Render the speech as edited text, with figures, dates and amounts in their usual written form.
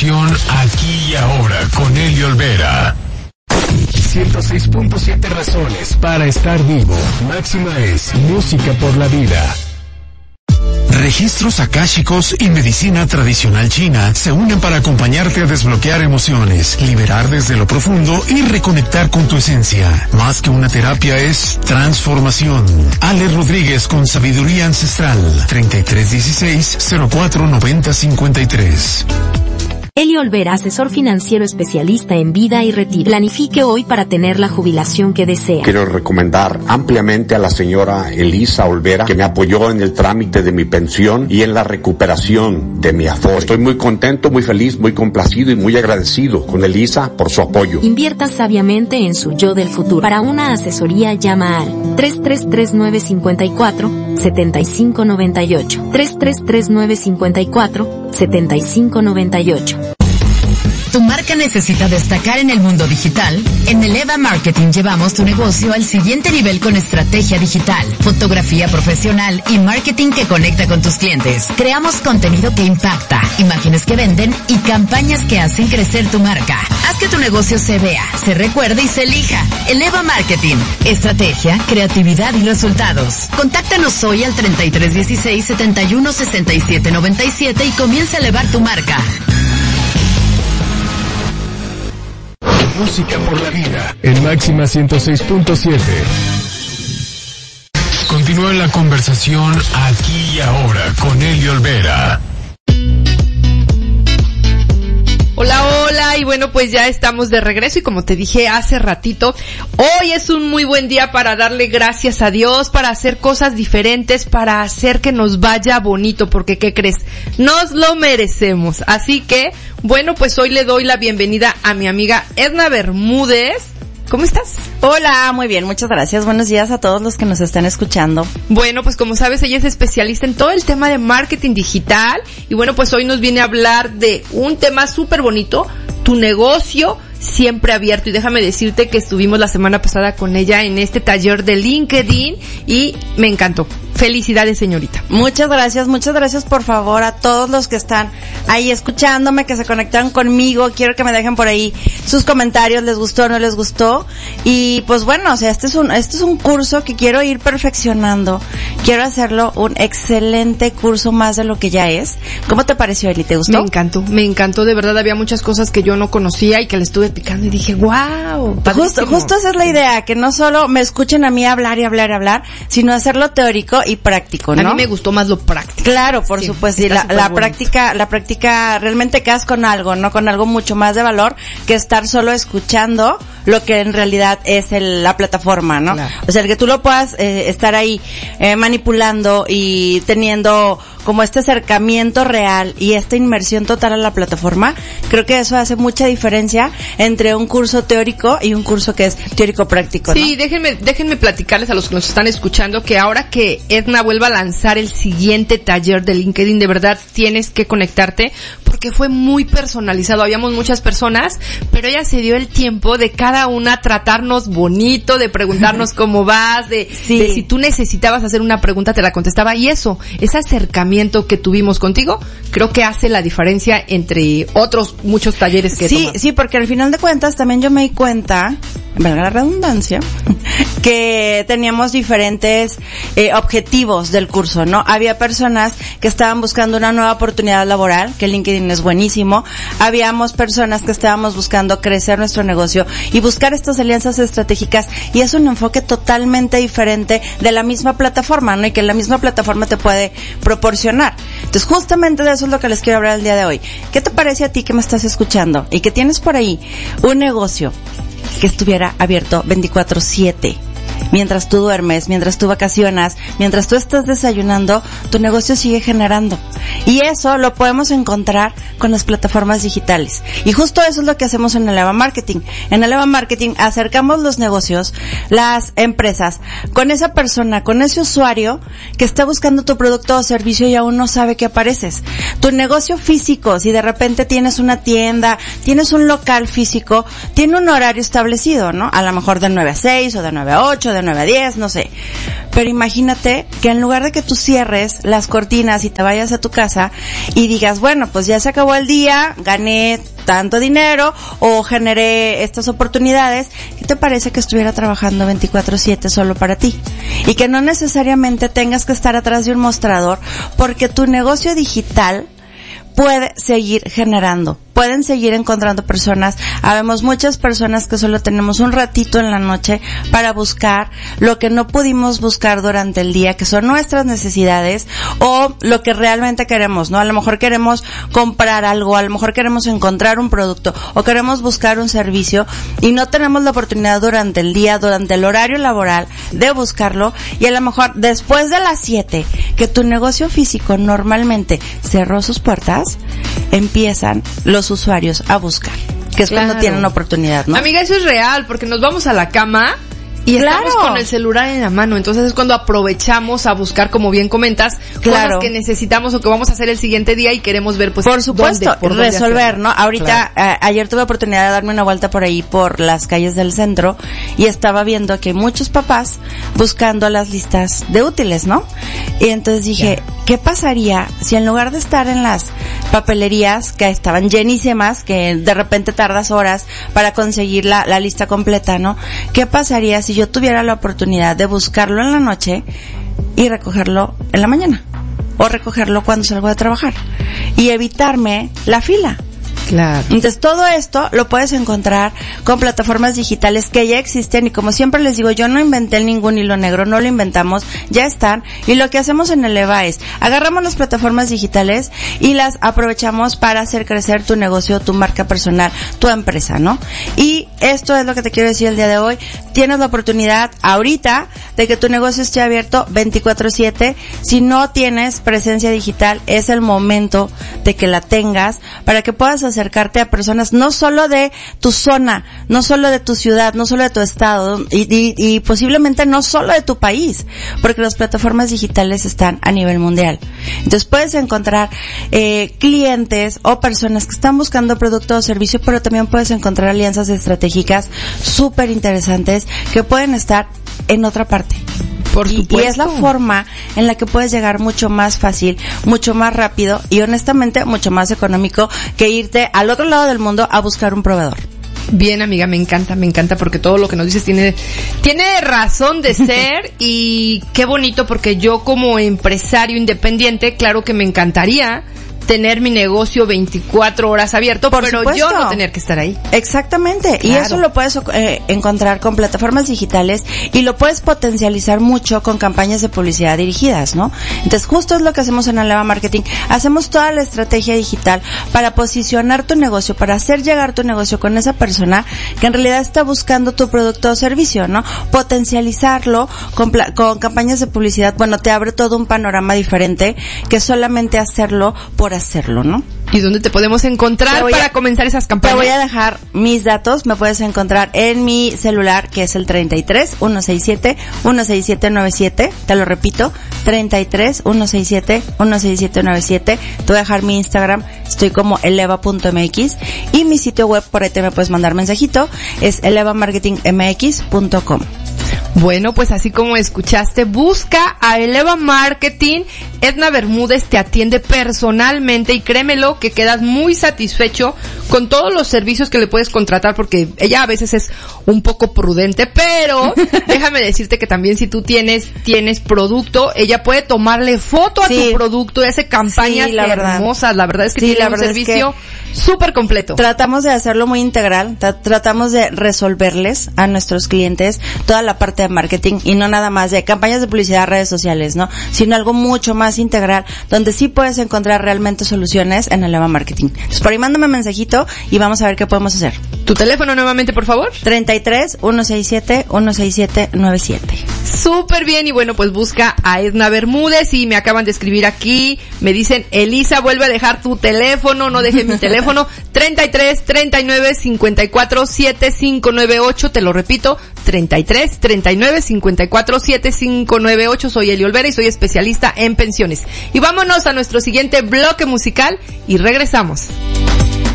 conversación aquí y ahora con Eli Olvera. 106.7 razones para estar vivo. Máxima es música por la vida. Registros akáshicos y medicina tradicional china se unen para acompañarte a desbloquear emociones, liberar desde lo profundo y reconectar con tu esencia. Más que una terapia es transformación. Ale Rodríguez con Sabiduría Ancestral. 3316-049053. Eli Olvera, asesor financiero especialista en vida y retiro. Planifique hoy para tener la jubilación que desea. Quiero recomendar ampliamente a la señora Elisa Olvera, que me apoyó en el trámite de mi pensión y en la recuperación de mi Afore. Estoy muy contento, muy feliz, muy complacido y muy agradecido con Elisa por su apoyo. Invierta sabiamente en su yo del futuro. Para una asesoría llama al 333954-7598. 333954-7598. ¿Tu marca necesita destacar en el mundo digital? En Eleva Marketing llevamos tu negocio al siguiente nivel con estrategia digital, fotografía profesional y marketing que conecta con tus clientes. Creamos contenido que impacta, imágenes que venden y campañas que hacen crecer tu marca. Haz que tu negocio se vea, se recuerde y se elija. Eleva Marketing. Estrategia, creatividad y resultados. Contáctanos hoy al 3316-716797 y comienza a elevar tu marca. Música por la vida en Máxima 106.7. Continúa la conversación aquí y ahora con Eli Olvera. Hola, hola, y bueno, pues ya estamos de regreso y como te dije hace ratito, hoy es un muy buen día para darle gracias a Dios, para hacer cosas diferentes, para hacer que nos vaya bonito, porque ¿qué crees? Nos lo merecemos. Así que, bueno, pues hoy le doy la bienvenida a mi amiga Edna Bermúdez. ¿Cómo estás? Hola, muy bien, muchas gracias. Buenos días a todos los que nos están escuchando. Bueno, pues como sabes, ella es especialista en todo el tema de marketing digital y bueno, pues hoy nos viene a hablar de un tema súper bonito, tu negocio siempre abierto. Y déjame decirte que estuvimos la semana pasada con ella en este taller de LinkedIn y me encantó. Felicidades, señorita. Muchas gracias por favor a todos los que están ahí escuchándome, que se conectaron conmigo. Quiero que me dejen por ahí sus comentarios, les gustó o no les gustó. Y pues bueno, o sea, este es un curso que quiero ir perfeccionando. Quiero hacerlo un excelente curso más de lo que ya es. ¿Cómo te pareció, Eli? ¿Te gustó? Me encantó, de verdad había muchas cosas que yo no conocía y que le estuve picando y dije, wow. Justo esa es la idea, que no solo me escuchen a mí hablar, sino hacerlo teórico y práctico, ¿no? A mí me gustó más lo práctico. Claro, por supuesto, y la práctica realmente quedas con algo, ¿no? Con algo mucho más de valor que estar solo escuchando lo que en realidad es la plataforma, ¿no? Claro. O sea, el que tú lo puedas estar ahí manipulando y teniendo como este acercamiento real y esta inmersión total a la plataforma, creo que eso hace mucha diferencia entre un curso teórico y un curso que es teórico práctico, ¿no? Sí, déjenme platicarles a los que nos están escuchando que ahora que Edna vuelva a lanzar el siguiente taller de LinkedIn, de verdad tienes que conectarte porque fue muy personalizado. Habíamos muchas personas, pero ella se dio el tiempo de cada una tratarnos bonito, de preguntarnos cómo vas, de si tú necesitabas hacer una pregunta te la contestaba, y ese acercamiento que tuvimos contigo, creo que hace la diferencia entre otros muchos talleres que tomas. Sí, porque al final de cuentas también yo me di cuenta, valga la redundancia, que teníamos diferentes objetivos del curso, ¿no? Había personas que estaban buscando una nueva oportunidad laboral, que LinkedIn es buenísimo. Habíamos personas que estábamos buscando crecer nuestro negocio y buscar estas alianzas estratégicas, y es un enfoque totalmente diferente de la misma plataforma, ¿no? Y que la misma plataforma te puede proporcionar. Entonces, justamente de eso es lo que les quiero hablar el día de hoy. ¿Qué te parece a ti que me estás escuchando y que tienes por ahí un negocio que estuviera abierto 24/7? Mientras tú duermes, mientras tú vacacionas, mientras tú estás desayunando, tu negocio sigue generando. Y eso lo podemos encontrar con las plataformas digitales. Y justo eso es lo que hacemos en Eleva Marketing. En Eleva Marketing acercamos los negocios, las empresas, con esa persona, con ese usuario que está buscando tu producto o servicio y aún no sabe que apareces. Tu negocio físico, si de repente tienes una tienda, tienes un local físico, tiene un horario establecido, ¿no? A lo mejor de 9 a 6 o de 9 a 8, de 9 a 10, no sé. Pero imagínate que en lugar de que tú cierres las cortinas y te vayas a tu casa y digas, bueno, pues ya se acabó el día, gané tanto dinero o generé estas oportunidades, ¿qué te parece que estuviera trabajando 24/7 solo para ti? Y que no necesariamente tengas que estar atrás de un mostrador, porque tu negocio digital puede seguir generando, pueden seguir encontrando personas. Habemos muchas personas que solo tenemos un ratito en la noche para buscar lo que no pudimos buscar durante el día, que son nuestras necesidades o lo que realmente queremos, ¿no? A lo mejor queremos comprar algo, a lo mejor queremos encontrar un producto o queremos buscar un servicio y no tenemos la oportunidad durante el día, durante el horario laboral de buscarlo, y a lo mejor después de las 7, que tu negocio físico normalmente cerró sus puertas, empiezan los usuarios a buscar, que es cuando tienen oportunidad, ¿no? Amiga, eso es real, porque nos vamos a la cama y estamos con el celular en la mano, entonces es cuando aprovechamos a buscar, como bien comentas, cosas que necesitamos o que vamos a hacer el siguiente día y queremos ver, pues, por supuesto, dónde resolver, ¿no? Ahorita, ayer tuve oportunidad de darme una vuelta por ahí, por las calles del centro, y estaba viendo que muchos papás buscando las listas de útiles, ¿no? Y entonces dije, ¿qué pasaría si en lugar de estar en las papelerías que estaban llenísimas, que de repente tardas horas para conseguir la lista completa, ¿no? ¿Qué pasaría si yo tuviera la oportunidad de buscarlo en la noche y recogerlo en la mañana? O recogerlo cuando salgo de trabajar. Y evitarme la fila. Claro. Entonces todo esto lo puedes encontrar con plataformas digitales que ya existen, y como siempre les digo, yo no inventé ningún hilo negro, no lo inventamos, ya están, y lo que hacemos en Eleva es, agarramos las plataformas digitales y las aprovechamos para hacer crecer tu negocio, tu marca personal, tu empresa, ¿no? Y esto es lo que te quiero decir el día de hoy. Tienes la oportunidad ahorita de que tu negocio esté abierto 24/7. Si no tienes presencia digital, es el momento de que la tengas para que puedas acercarte a personas no solo de tu zona, no solo de tu ciudad, no solo de tu estado y posiblemente no solo de tu país, porque las plataformas digitales están a nivel mundial. Entonces puedes encontrar clientes o personas que están buscando producto o servicio, pero también puedes encontrar alianzas estratégicas súper interesantes que pueden estar en otra parte. Por supuesto. Y es la forma en la que puedes llegar mucho más fácil, mucho más rápido y honestamente mucho más económico que irte al otro lado del mundo a buscar un proveedor. Bien, amiga, me encanta porque todo lo que nos dices tiene razón de ser y qué bonito, porque yo como empresario independiente, claro que me encantaría tener mi negocio 24 horas abierto, pero supuesto, yo no tener que estar ahí. Exactamente. Claro. Y eso lo puedes encontrar con plataformas digitales y lo puedes potencializar mucho con campañas de publicidad dirigidas, ¿no? Entonces justo es lo que hacemos en Eleva Marketing. Hacemos toda la estrategia digital para posicionar tu negocio, para hacer llegar tu negocio con esa persona que en realidad está buscando tu producto o servicio, ¿no? Potencializarlo con campañas de publicidad. Bueno, te abre todo un panorama diferente que solamente hacerlo por hacerlo, ¿no? ¿Y dónde te podemos encontrar para comenzar esas campañas? Te voy a dejar mis datos. Me puedes encontrar en mi celular, que es el 33 167 16797. Te lo repito, 33 167 16797. Te voy a dejar mi Instagram, estoy como eleva.mx, y mi sitio web, por ahí te me puedes mandar mensajito, es elevamarketingmx.com. Bueno, pues así como escuchaste, busca a Eleva Marketing. Edna Bermúdez te atiende personalmente y créemelo que quedas muy satisfecho con todos los servicios que le puedes contratar, porque ella a veces es un poco prudente, pero déjame decirte que también si tú tienes producto, ella puede tomarle foto a tu producto y hace campañas hermosas. La verdad es que tiene un servicio súper completo. Tratamos de hacerlo muy integral, tratamos de resolverles a nuestros clientes toda la parte de marketing y no nada más de campañas de publicidad, redes sociales, ¿no? Sino algo mucho más integral, donde sí puedes encontrar realmente soluciones en Eleva Marketing. Entonces, por ahí mándame un mensajito y vamos a ver qué podemos hacer. ¿Tu teléfono nuevamente, por favor? 33 167 16797. Súper bien, y bueno, pues busca a Edna Bermúdez, y me acaban de escribir aquí, me dicen, Elisa, vuelve a dejar tu teléfono, no deje mi teléfono, 33 39 54 7598, te lo repito, 33 39 54 7598. Soy Eli Olvera y soy especialista en pensiones. Y vámonos a nuestro siguiente bloque musical y regresamos.